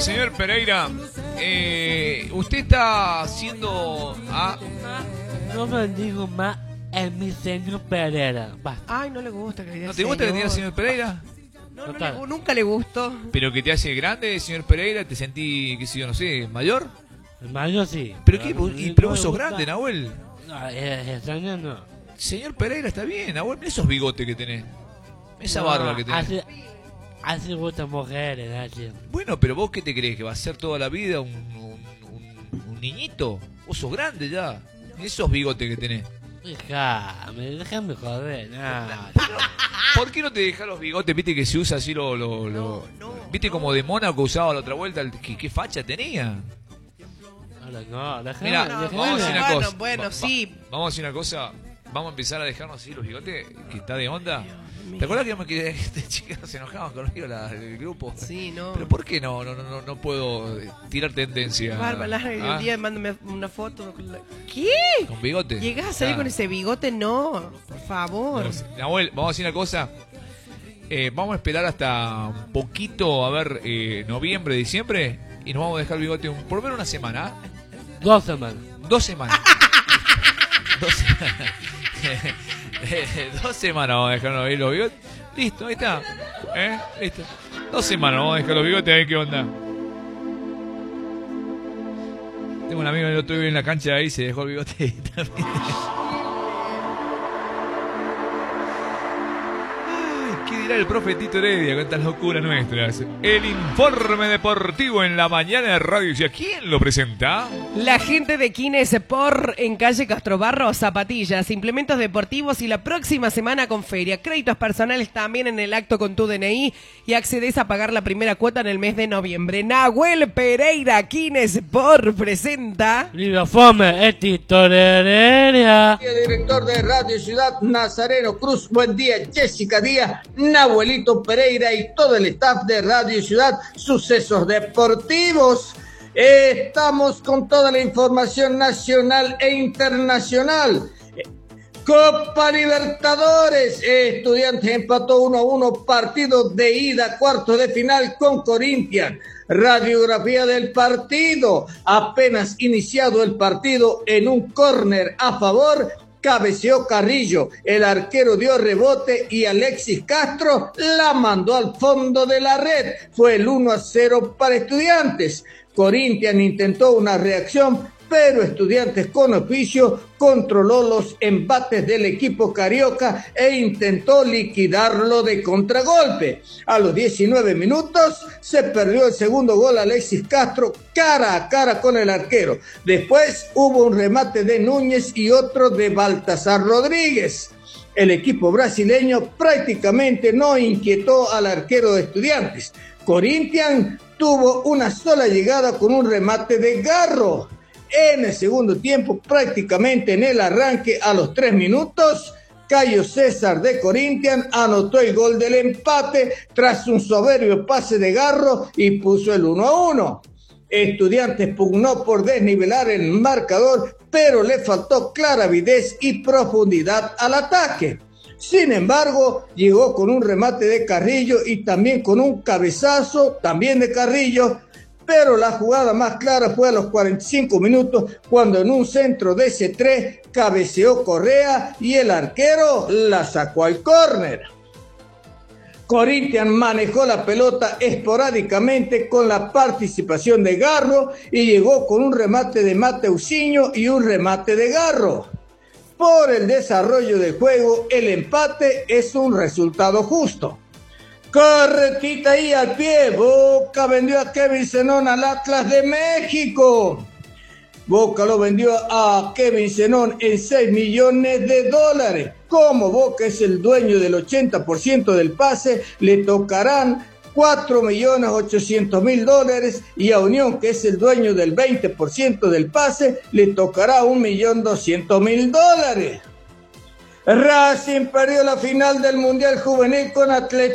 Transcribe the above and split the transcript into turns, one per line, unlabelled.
Señor Pereira, usted está haciendo...
No me digo más en mi señor Pereira. Basta.
Ay, no le gusta que le diga
¿No te gusta que te diga señor Pereira?
No, nunca le gustó.
¿Pero que te hace grande, señor Pereira? ¿Te sentí, qué sé yo, no sé, mayor?
Mayor sí.
¿Pero qué? ¿Pero vos sos grande, Nahuel?
No, extraño no.
Señor Pereira, está bien, Nahuel. Mirá esos bigotes que tenés. Esa barba que tenés.
Hace gustan mujeres, así.
Bueno, pero vos qué te crees, que va a ser toda la vida un niñito. Vos sos grande ya. Esos bigotes que tenés.
Déjame joder.
¿Por qué no te dejas los bigotes? Viste que se usa así viste como de Mónaco usaba la otra vuelta. ¿Qué facha tenía?
No, déjame.
Mira, vamos a decir una cosa.
Bueno, sí.
Vamos a decir una cosa. Vamos a empezar a dejarnos así los bigotes, que está de onda. ¿Te acuerdas que este chica se enojaban conmigo el grupo?
Sí, no.
¿Pero por qué no puedo tirar tendencia?
Bárbara, un día mándame una foto. ¿Qué?
¿Con bigote?
¿Llegas a salir con ese bigote? No, por favor.
Nahuel, vamos a decir una cosa. Vamos a esperar hasta un poquito, a ver, noviembre, diciembre, y nos vamos a dejar el bigote por lo menos una semana.
2 semanas.
2 semanas. 2 semanas vamos a dejarnos ahí los bigotes. Listo, ahí está. Listo. 2 semanas vamos a dejar los bigotes a ver qué onda. Tengo un amigo que lo tuve en la cancha ahí, se dejó el bigote también. ¿Qué dirá el profe Tito Heredia con estas locuras nuestras? El informe deportivo en la mañana de Radio. ¿Y a quién lo presenta?
La gente de Kines por en calle Castrobarro, zapatillas, implementos deportivos y la próxima semana con feria. Créditos personales también en el acto con tu DNI y accedes a pagar la primera cuota en el mes de noviembre. Nahuel Pereira, Kines por presenta...
Viva Fome, es Tito Heredia.
Director de Radio Ciudad, Nazareno Cruz. Buen día, Jessica Díaz, Nahuelito Pereira y todo el staff de Radio Ciudad, Sucesos Deportivos. Estamos con toda la información nacional e internacional. Copa Libertadores, Estudiantes empató 1-1, partido de ida, cuartos de final con Corinthians. Radiografía del partido, apenas iniciado el partido, en un córner a favor, cabeceó Carrillo, el arquero dio rebote y Alexis Castro la mandó al fondo de la red. Fue el 1-0 para Estudiantes. Corinthians intentó una reacción, pero Estudiantes con oficio controló los embates del equipo carioca e intentó liquidarlo de contragolpe. A los 19 minutos se perdió el segundo gol. Alexis Castro cara a cara con el arquero. Después hubo un remate de Núñez y otro de Baltasar Rodríguez. El equipo brasileño prácticamente no inquietó al arquero de Estudiantes. Corinthians tuvo una sola llegada con un remate de Garro. En el segundo tiempo, prácticamente en el arranque, a los 3 minutos, Cayo César de Corinthians anotó el gol del empate tras un soberbio pase de Garro y puso el 1-1. Estudiantes pugnó por desnivelar el marcador, pero le faltó clara avidez y profundidad al ataque. Sin embargo, llegó con un remate de Carrillo y también con un cabezazo, también de Carrillo, pero la jugada más clara fue a los 45 minutos, cuando en un centro de C3 cabeceó Correa y el arquero la sacó al córner. Corinthians manejó la pelota esporádicamente con la participación de Garro y llegó con un remate de Mateusinho y un remate de Garro. Por el desarrollo del juego, el empate es un resultado justo. Corretita ahí al pie, Boca vendió a Kevin Zenón al Atlas de México. Boca lo vendió a Kevin Zenón en $6 millones. Como Boca es el dueño del 80% del pase, le tocarán $4.800.000 y a Unión, que es el dueño del 20% del pase, le tocará $1.200.000. Racing perdió la final del Mundial Juvenil con Atlético.